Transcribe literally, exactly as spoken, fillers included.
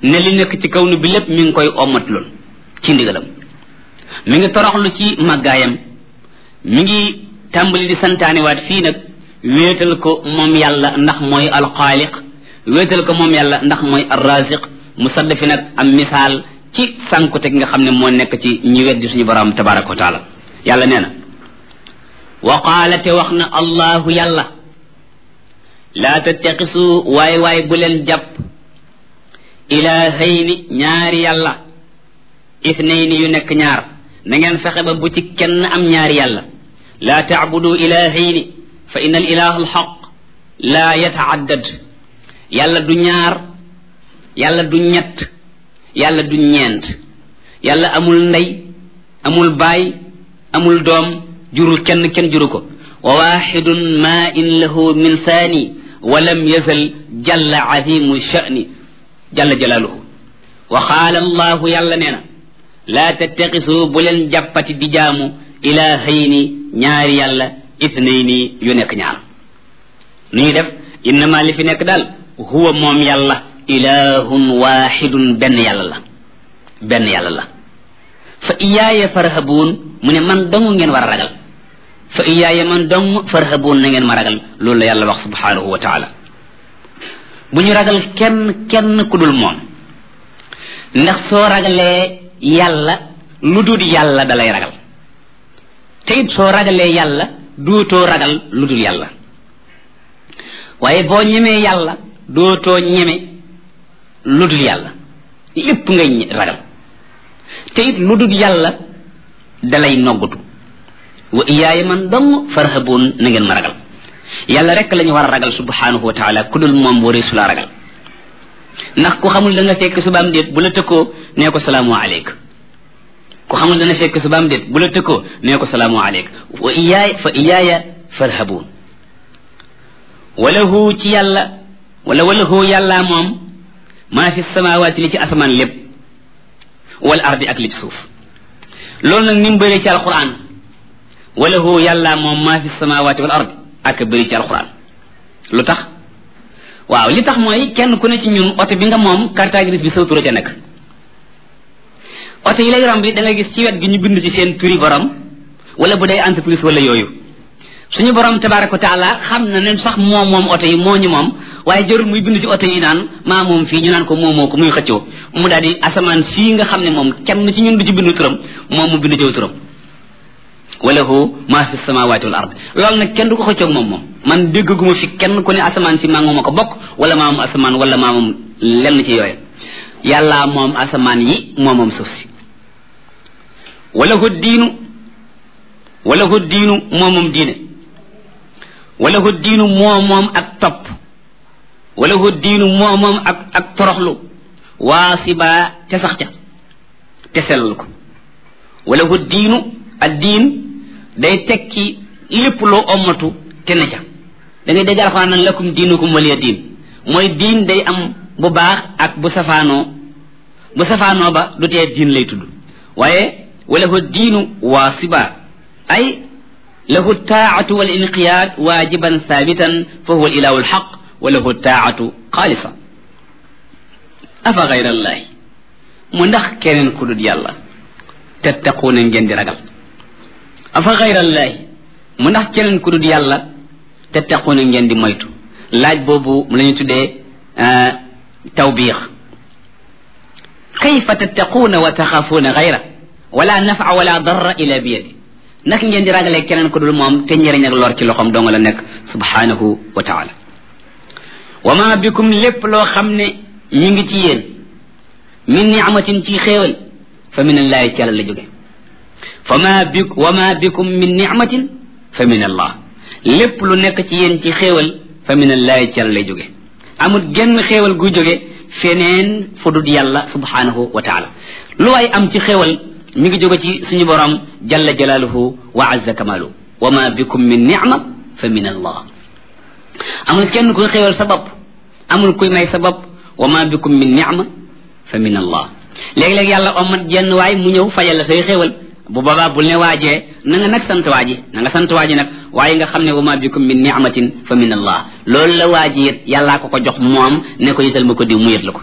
ne li nekk ci kaw nu bi lépp mi ngi koy ommatloon ci ndigalam mi ngi toroxlu ci màggaayam mi ngi tàmbali di santaaniwaat fii nag wéetal ko moom yàlla ndax mooy alxaaliq wéetal ko moom yàlla ndax mooy arraziq mu sadd fi nag am misaal ci sànkute gi nga xam ne moo nekk ci ñi weddi suñu borom tabaraka wa taala yàlla nee na wa qaala te wax na allahu yàlla laa tattaxisu waay waay bu leen jàpp ilaahayni ñaari yàlla ithnayni yu nekk ñaar na ngeen fexe ba bu ci kenn am ñaari yàlla laa taabudu ilaahayni fa inna al ilaha alxaq laa yataaddad yàlla du ñaar yàlla du ñett yàlla du ñeent yàlla amul ndey amul baay amul doom jurul kenn kenn juru ko wa waxidun ma in lahu min saani wa lam yazal jalla azimu sha'ni jalla jalaaluhu wa qaala allahu yàlla nee na laa tattaxisu bu leen jàppati di jaamu ilaahayni ñaari yàlla ithnayni yu nekk ñaar nu ñuy def innama li fi nekk daal huwa moom yàlla ilahun waxidun benn yàlla la benn yàlla la fa iyaaya farhabuun mu ne man dong ngeen war a ragal fa iyaaya man dong farhabuun na ngeen ma ragal loolu la yàlla wax subhanahu wa taala bu ñu ragal kenn kenn ku dul moom ndax soo ragalee yàlla lu dul yàlla dalay ragal te it soo ragalee yàlla dootoo ragal lu dul yàlla waaye boo ñemee yàlla dootoo ñeme lu dul yàlla lépp ngay ragal te it lu dul yàlla dalay noggutu wa iyaaya man dong farhabuun na ngeen ma ragal yàlla rek la ñu war a ragal subhanahu wa taala ku dul moom boo reesu laa ragal ndax ku xamul da nga fekk subaam déet bu la tëkkoo nee ko salaamu aleyk ku xamul dana fekk subaam déet bu la tëkkoo nee ko salaamu aleyk wa iyaaya fa iyaaya farhabuun walahu ci yàlla wala walahu yàlla moom maa fi samawaati li ci asamaan lépp wal ardi ak li ci suuf loolu nag ni mu bëree ci alquran walahu yàlla moom maa fi samawaati wal ardi ak bëri ci alquran lu tax waaw li tax mooy kenn ku ne ci ñun oto bi nga moom carte grise bi sa tur ca nekk oto yi lay romb bi da nga gis ci wet gi ñu bind ci seen turi borom wala bu dee entreprise wala yooyu suñu borom tabaraka wa taala xam na ne sax moom moom oto yi moo ñu moom waaye jarul muy bind ci oto yi naan maa moom fii ñu naan ko moomoo ko muy xëccoo mu daal di asamaan fii nga xam ne moom kenn ci ñun du ci bind turam moom mu bind ci turam walahu maa fi samawati wal ard loolu nag kenn du ko xëccoog moom moom man déggaguma fi kenn ku ne asamaan si maa moom ko bokk wala maa moom asamaan wala maa moom lenn ci yooyu yàlla moom asamaan yi moo moom suuf si walahu diinu walahu diinu moo moom diine walahu diinu moo moom ak topp walahu diinu moo moom ak ak toroxlu waasiba ca sax ca te sellal ko walahu diinu ad diin day tekki lépp loo ommatu te ne ca da ngay dégg alxuraan nag lakum diinukum waliya diin mooy diin day am bu baax ak bu safaanoo bu safaanoo ba du tee diin lay tudd waaye walahu diinu waasiba ay lahu taatu wal inqiyaad waajiban thaabitan fa huwa ilahu alxaq wa lahu taatu xaalisa afa gayra allahi mu ndax keneen ku dul yàlla tattaquuna ngeen di ragal afa gayra allahi mu ndax keneen ku dul yàlla tattaquuna ngeen di moytu laaj boobu mu la ñu tuddee tawbiix kayfa tattaquuna wa taxaafuuna gayra wala nafa wala darra ila biyadi nak ngeen di ragalee keneen ku dul moom te njëriñ ak lor ci loxoom dong la nekk subhanahu wa taala wa ma bikum lépp loo xam ne ñu ngi ci yéen min ni'matin ci xéewal fa min allahi ci yàlla la jóge fa ma bi wa ma bikum min ni'matin fa min allah lépp lu nekk ci yéen ci xéewal fa min allahi ci yàlla lay jóge amul genn xéewal gu jóge feneen fu dul yàlla subhanahu wa taala lu waay am ci xéewal mi ngi jóge ci suñu borom jalla jalaaluhu wa azza kamaalu wa ma bikum min ni'ma fa min allah amul kenn kuy xéewal sa bopp amul kuy may sa bopp wa ma bikum min ni'ma fa min allah léeg-léeg yàlla omat jenn waay mu ñëw fajal la say xéewal bu boobaa bul ne waajee na nga nag sant waaji na nga sant waaji nag waaye nga xam ne wa ma bikum min ni'matin fa min allah loolu la waaji it yàllaa ko ko jox moom ne ko yital ma ko diw mu yët la ko